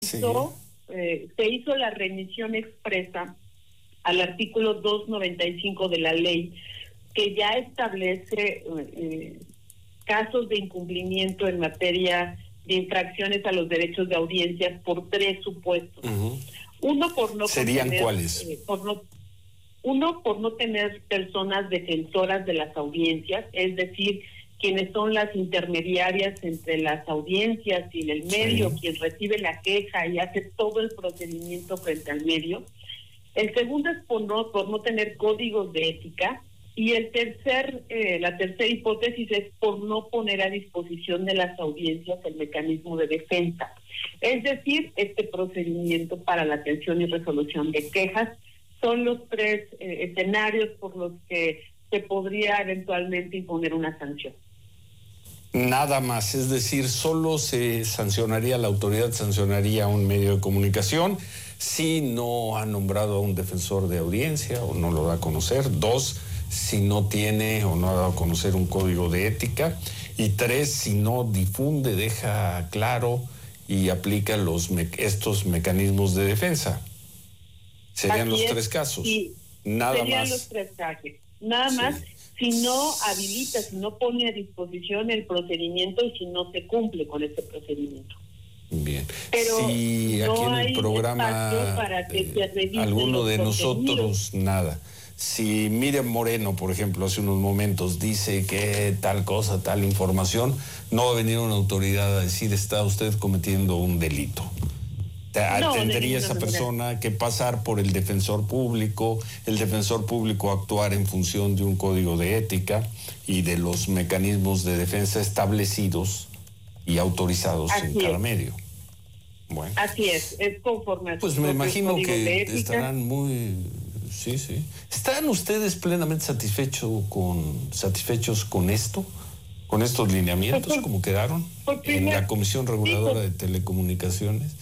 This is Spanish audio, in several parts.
se hizo la remisión expresa al artículo 295 de la ley, que ya establece casos de incumplimiento en materia de infracciones a los derechos de audiencias por 3 supuestos. Uno, por no ¿Serían contener, cuáles? Uno, por no tener personas defensoras de las audiencias, es decir, quienes son las intermediarias entre las audiencias y el medio, quien recibe la queja y hace todo el procedimiento frente al medio. El segundo es por no tener códigos de ética. Y la tercera hipótesis es por no poner a disposición de las audiencias el mecanismo de defensa. Es decir, este procedimiento para la atención y resolución de quejas son los 3 escenarios por los que se podría eventualmente imponer una sanción. Nada más, es decir, solo se sancionaría, la autoridad sancionaría a un medio de comunicación si no ha nombrado a un defensor de audiencia o no lo da a conocer. 2, si no tiene o no ha dado a conocer un código de ética. Y 3, si no difunde, deja claro y aplica estos mecanismos de defensa. Serían los 3 casos. Sí, nada serían más. Los 3 casos. Nada más. Si no habilita, si no pone a disposición el procedimiento y si no se cumple con este procedimiento. Bien. Pero si no aquí en el programa para que se alguno de nosotros, nada. Si Miriam Moreno, por ejemplo, hace unos momentos dice que tal cosa, tal información, no va a venir una autoridad a decir está usted cometiendo un delito. Tendría esa persona que pasar por el defensor público actuar en función de un código de ética y de los mecanismos de defensa establecidos y autorizados en cada medio. Bueno. Así es conforme a pues me imagino que estarán muy... Sí. ¿Están ustedes plenamente satisfechos con esto? ¿Con estos lineamientos como quedaron en la Comisión Reguladora de Telecomunicaciones?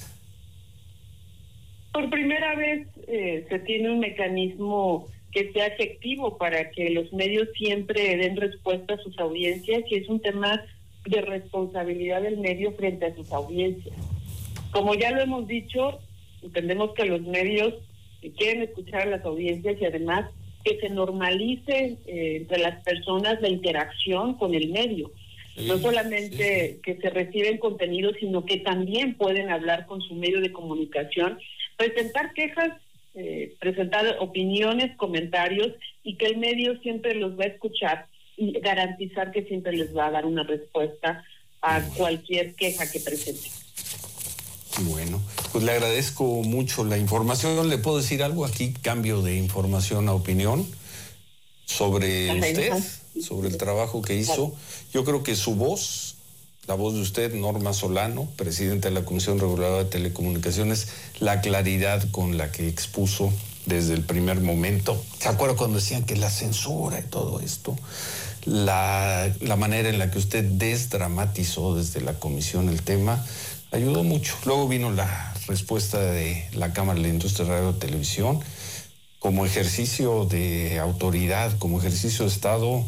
Por primera vez se tiene un mecanismo que sea efectivo para que los medios siempre den respuesta a sus audiencias, y es un tema de responsabilidad del medio frente a sus audiencias. Como ya lo hemos dicho, entendemos que los medios quieren escuchar a las audiencias y además que se normalice entre las personas la interacción con el medio. No solamente que se reciben contenidos, sino que también pueden hablar con su medio de comunicación, presentar quejas, presentar opiniones, comentarios, y que el medio siempre los va a escuchar y garantizar que siempre les va a dar una respuesta a cualquier queja que presente. Bueno, pues le agradezco mucho la información. ¿Le puedo decir algo aquí? Cambio de información a opinión sobre usted, sobre el trabajo que hizo. Yo creo que su voz, la voz de usted, Norma Solano, presidenta de la Comisión Reguladora de Telecomunicaciones, la claridad con la que expuso desde el primer momento. ¿Se acuerda cuando decían que la censura y todo esto? La manera en la que usted desdramatizó desde la comisión el tema ayudó mucho. Luego vino la respuesta de la Cámara de la Industria de Radio y Televisión. Como ejercicio de autoridad, como ejercicio de Estado,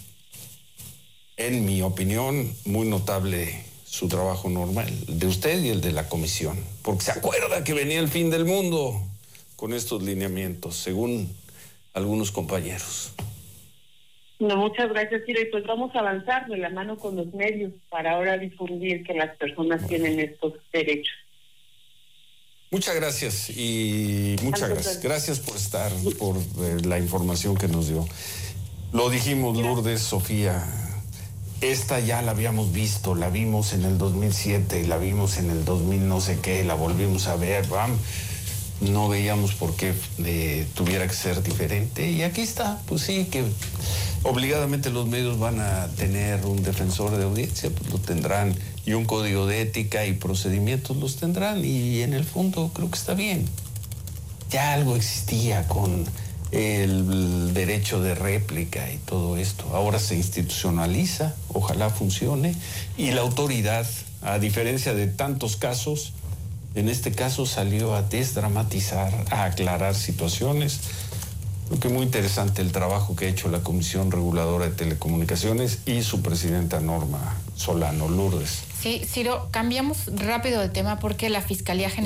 en mi opinión, muy notable su trabajo normal, de usted y el de la comisión, porque se acuerda que venía el fin del mundo con estos lineamientos, según algunos compañeros. No, muchas gracias, Ciro, y pues vamos a avanzar de la mano con los medios para ahora difundir que las personas tienen estos derechos. Muchas gracias y muchas gracias. Gracias por estar, por la información que nos dio. Lo dijimos, Lourdes, Sofía, esta ya la habíamos visto, la vimos en el 2007, la vimos en el 2000 no sé qué, la volvimos a ver, no veíamos por qué tuviera que ser diferente, y aquí está, pues sí, que obligadamente los medios van a tener un defensor de audiencia, pues lo tendrán, y un código de ética y procedimientos los tendrán, y en el fondo creo que está bien. Ya algo existía con el derecho de réplica y todo esto, ahora se institucionaliza, ojalá funcione, y la autoridad, a diferencia de tantos casos, en este caso salió a desdramatizar, a aclarar situaciones. Creo que muy interesante el trabajo que ha hecho la Comisión Reguladora de Telecomunicaciones y su presidenta Norma Solano. Lourdes. Sí, Ciro, cambiamos rápido de tema porque la Fiscalía General